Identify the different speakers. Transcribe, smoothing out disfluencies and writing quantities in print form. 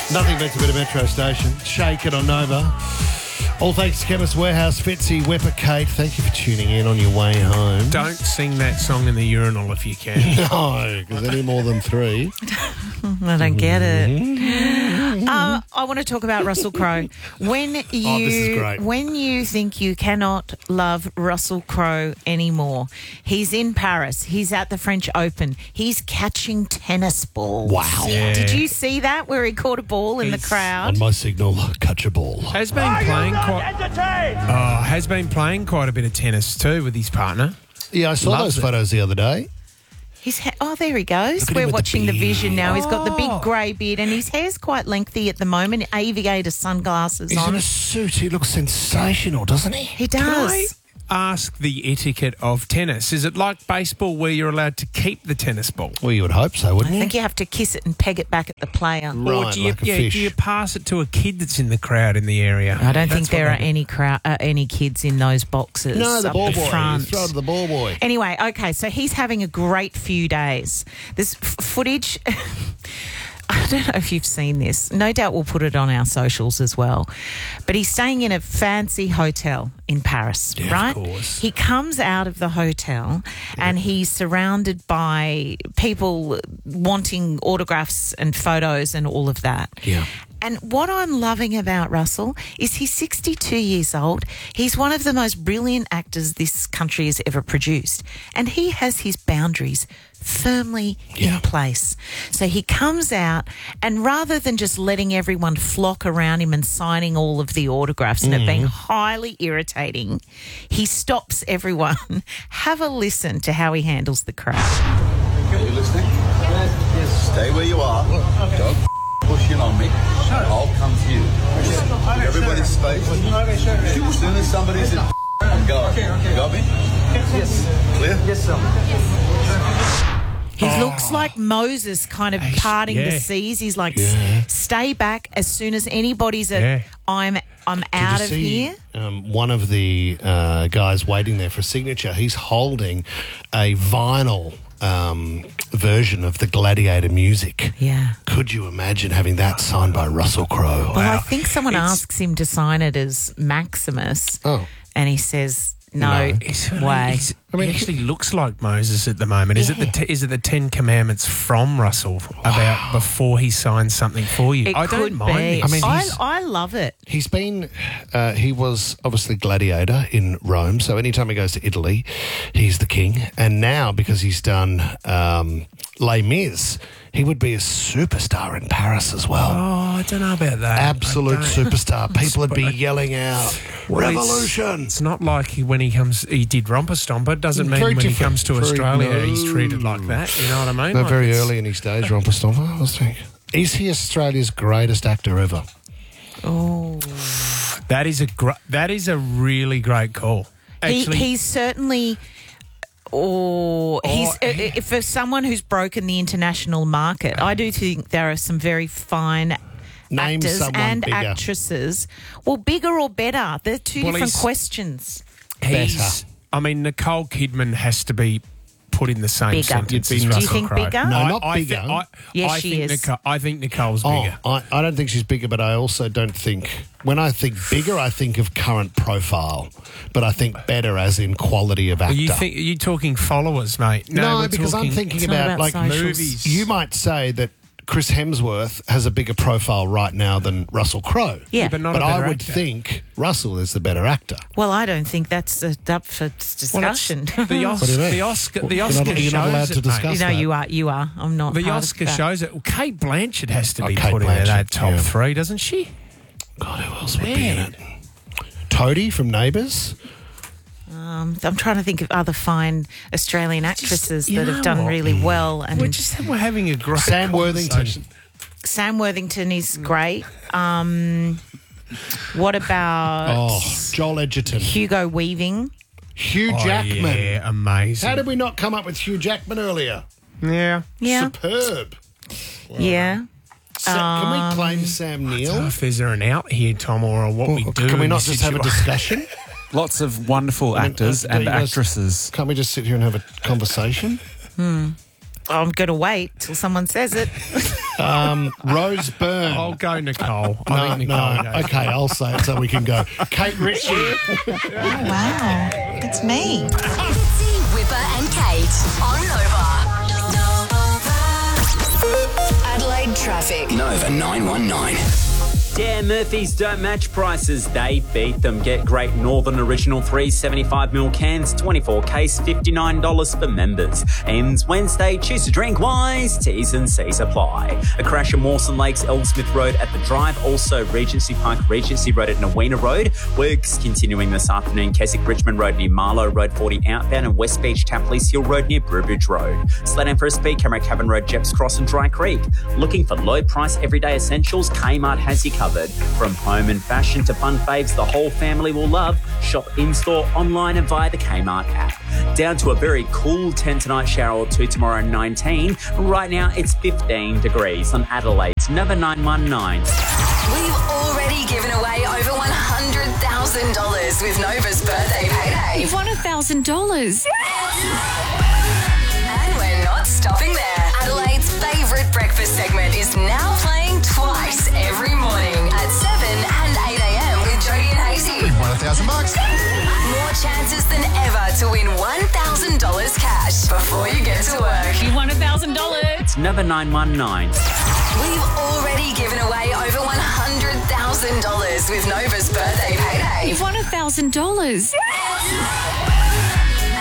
Speaker 1: Nothing beats a bit of Metro Station. Shake it on Nova. All thanks to Chemist Warehouse, Fitzy, Whipper, Kate. Thank you for tuning in on your way home.
Speaker 2: Don't sing that song in the urinal if you can.
Speaker 1: No, because any more than three.
Speaker 3: I don't get it. I want to talk about Russell Crowe.
Speaker 1: This is great.
Speaker 3: When you think you cannot love Russell Crowe anymore, he's in Paris. He's at the French Open. He's catching tennis balls.
Speaker 1: Wow.
Speaker 2: Yeah.
Speaker 3: Did you see that where he caught a ball in the crowd?
Speaker 1: On my signal, catch a ball.
Speaker 2: Has been playing quite a bit of tennis too with his partner.
Speaker 1: Yeah, I saw
Speaker 2: Loves
Speaker 1: those
Speaker 2: it.
Speaker 1: photos the other day.
Speaker 3: There he goes.
Speaker 1: Look at him
Speaker 3: We're
Speaker 1: with the
Speaker 3: watching the
Speaker 1: beard.
Speaker 3: vision now. He's got the big
Speaker 2: Oh.
Speaker 3: grey beard and his hair's quite lengthy at the moment. Aviator sunglasses
Speaker 1: He's
Speaker 3: on.
Speaker 1: in a suit. He looks sensational, doesn't he?
Speaker 3: He
Speaker 2: Can
Speaker 3: does.
Speaker 2: I ask the etiquette of tennis? Is it like baseball where you're allowed to keep the tennis ball?
Speaker 1: Well, you would hope so, wouldn't
Speaker 3: I
Speaker 1: you?
Speaker 3: think you have to kiss it and peg it back at the player.
Speaker 1: Right,
Speaker 2: Or do you,
Speaker 1: like a fish.
Speaker 2: do you pass it to a kid that's in the crowd in the area?
Speaker 3: I don't think
Speaker 2: That's what
Speaker 3: there are
Speaker 2: they do.
Speaker 3: any kids in those boxes.
Speaker 1: No, the
Speaker 3: up
Speaker 1: ball
Speaker 3: the
Speaker 1: boy.
Speaker 3: front.
Speaker 1: You throw it to the ball boy.
Speaker 3: Anyway, okay, so he's having a great few days. This footage, I don't know if you've seen this. No doubt we'll put it on our socials as well. But he's staying in a fancy hotel in Paris,
Speaker 2: Yeah, of
Speaker 3: right?
Speaker 2: course.
Speaker 3: He comes out of the hotel and he's surrounded by people wanting autographs and photos and all of that.
Speaker 1: Yeah.
Speaker 3: And what I'm loving about Russell is he's 62 years old. He's one of the most brilliant actors this country has ever produced. And he has his boundaries firmly in place. So he comes out and rather than just letting everyone flock around him and signing all of the autographs and it being highly irritating, he stops everyone. Have a listen to how he handles the crowd.
Speaker 4: Are you listening? Yes. Stay where you are. Don't push in on me. I'll come to you. Give everybody space. As soon as somebody's in, I'm going. You got me? Yes. Clear? Yes, sir.
Speaker 3: He looks like Moses kind of parting the seas. He's like, stay back as soon as anybody's I'm out of here.
Speaker 1: One of the guys waiting there for a signature, he's holding a vinyl version of the Gladiator music.
Speaker 3: Yeah.
Speaker 1: Could you imagine having that signed by Russell Crowe?
Speaker 3: Well, I think someone asks him to sign it as Maximus.
Speaker 1: Oh.
Speaker 3: And he says, no way.
Speaker 2: He actually looks like Moses at the moment. Is it the 10 Commandments from Russell about before he signs something for you?
Speaker 3: It
Speaker 2: I
Speaker 3: could
Speaker 2: don't mind
Speaker 3: be.
Speaker 2: this.
Speaker 1: I mean,
Speaker 3: I love it.
Speaker 1: He's been, he was obviously Gladiator in Rome, so anytime he goes to Italy, he's the king. And now, because he's done Les Mis, he would be a superstar in Paris as well.
Speaker 2: Oh, I don't know about that.
Speaker 1: Absolute
Speaker 2: I don't-
Speaker 1: superstar. People would be yelling out,
Speaker 2: Well,
Speaker 1: revolution!
Speaker 2: It's not like when he did Romper Stomper. It doesn't mean
Speaker 1: Very
Speaker 2: when he
Speaker 1: different.
Speaker 2: comes to
Speaker 1: Very-
Speaker 2: Australia
Speaker 1: no.
Speaker 2: he's treated like that. You know what I mean?
Speaker 1: No,
Speaker 2: Like
Speaker 1: very
Speaker 2: it's-
Speaker 1: early in his days, Romper Stomper, I think. Is he Australia's greatest actor ever?
Speaker 3: Oh.
Speaker 2: That is a really great call. Actually,
Speaker 3: He's certainly... for someone who's broken the international market, I do think there are some very fine
Speaker 1: Name
Speaker 3: actors
Speaker 1: someone
Speaker 3: and
Speaker 1: bigger.
Speaker 3: actresses. Well, bigger or better? They're two different
Speaker 2: he's-
Speaker 3: questions.
Speaker 2: I mean, Nicole Kidman has to be put in the same
Speaker 3: Bigger.
Speaker 2: sentence
Speaker 3: Do
Speaker 2: as
Speaker 3: you
Speaker 2: Russell
Speaker 3: think
Speaker 2: Crowe.
Speaker 3: bigger?
Speaker 1: No, not
Speaker 2: I
Speaker 1: bigger.
Speaker 3: Yes, she is.
Speaker 2: I think Nicole's
Speaker 1: Oh,
Speaker 2: bigger.
Speaker 1: I don't think she's bigger, but I also don't think... When I think bigger, I think of current profile. But I think better as in quality of actor.
Speaker 2: Are you talking followers, mate?
Speaker 1: No,
Speaker 2: we're
Speaker 1: because I'm
Speaker 2: talking-
Speaker 1: thinking
Speaker 3: It's not
Speaker 1: about,
Speaker 3: about
Speaker 1: like
Speaker 3: socials.
Speaker 2: movies.
Speaker 1: You might say that Chris Hemsworth has a bigger profile right now than Russell Crowe.
Speaker 3: Yeah.
Speaker 2: but not
Speaker 1: But
Speaker 2: a
Speaker 1: I
Speaker 2: better
Speaker 1: would
Speaker 2: actor.
Speaker 1: think Russell is the better actor.
Speaker 3: Well, I don't think that's up for discussion.
Speaker 2: The
Speaker 1: do you mean?
Speaker 2: Oscar
Speaker 1: You're not
Speaker 2: shows
Speaker 1: allowed
Speaker 2: it,
Speaker 1: to
Speaker 2: mate.
Speaker 1: discuss that.
Speaker 3: you are. I'm not.
Speaker 2: The
Speaker 3: part of
Speaker 2: Oscar
Speaker 3: that.
Speaker 2: shows it. Well, Kate Blanchett has to be
Speaker 1: Kate
Speaker 2: put in that
Speaker 1: Blanchett,
Speaker 2: top
Speaker 1: yeah.
Speaker 2: 3, doesn't she?
Speaker 1: God, who else would be in
Speaker 2: Man.
Speaker 1: it? Toadie from Neighbours.
Speaker 3: I'm trying to think of other fine Australian actresses
Speaker 2: you
Speaker 3: that
Speaker 2: know
Speaker 3: have done
Speaker 2: what?
Speaker 3: really well. And
Speaker 2: We're having a great
Speaker 1: Sam Worthington.
Speaker 2: conversation.
Speaker 3: Sam Worthington is great. What about
Speaker 1: Oh, Joel Edgerton.
Speaker 3: Hugo Weaving?
Speaker 1: Hugh
Speaker 2: Oh,
Speaker 1: Jackman.
Speaker 2: yeah, amazing.
Speaker 1: How did we not come up with Hugh Jackman earlier?
Speaker 2: Yeah.
Speaker 3: Yeah,
Speaker 1: Superb.
Speaker 3: yeah.
Speaker 1: Can we claim Sam
Speaker 2: I don't know
Speaker 1: Neill?
Speaker 2: if there's an out here, Tom, or what we do.
Speaker 1: Can we
Speaker 2: in
Speaker 1: not
Speaker 2: this
Speaker 1: just have a
Speaker 2: situation.
Speaker 1: discussion?
Speaker 5: Lots of wonderful actors
Speaker 1: don't
Speaker 5: and
Speaker 1: you guys-
Speaker 5: actresses.
Speaker 1: Can't we just sit here and have a conversation?
Speaker 3: I'm going to wait till someone says it.
Speaker 1: Rose Byrne.
Speaker 2: I'll go Nicole. I think Nicole goes.
Speaker 1: Okay, I'll say it so we can go. Kate Ritchie.
Speaker 3: Oh, wow. It's me.
Speaker 6: Fitzy, Whipper and Kate on Nova. Adelaide traffic.
Speaker 7: Nova 919.
Speaker 8: Dan Murphy's don't match prices, they beat them. Get great Northern Original 375ml cans, 24 case, $59 for members. Ends Wednesday, choose to drink wise, T's and C's apply. A crash at Mawson Lakes, Elmsmith Road at the Drive, also Regency Park, Regency Road at Nowena Road. Works continuing this afternoon, Keswick Richmond Road near Marlow Road 40 outbound and West Beach Tapley's Hill Road near Brewbridge Road. Slow down for a speed camera, Cavern Road, Jeps Cross and Dry Creek. Looking for low price everyday essentials, Kmart has you covered. From home and fashion to fun faves the whole family will love, shop in-store, online and via the Kmart app. Down to a very cool 10 tonight, shower or 2 tomorrow, 19. Right now it's 15 degrees on Adelaide's Nova 919.
Speaker 6: We've already given away over $100,000 with Nova's birthday payday.
Speaker 9: You've won $1,000.
Speaker 6: And we're not stopping there. Adelaide's favourite breakfast segment is now playing twice every morning at 7 and 8 a.m. with Jodie and Hazy.
Speaker 4: Won $1,000.
Speaker 6: More chances than ever to win $1,000 cash before you get to work.
Speaker 9: You won $1,000.
Speaker 8: It's Nova 919.
Speaker 6: We've already given away over $100,000 with Nova's birthday payday.
Speaker 9: You've won $1,000.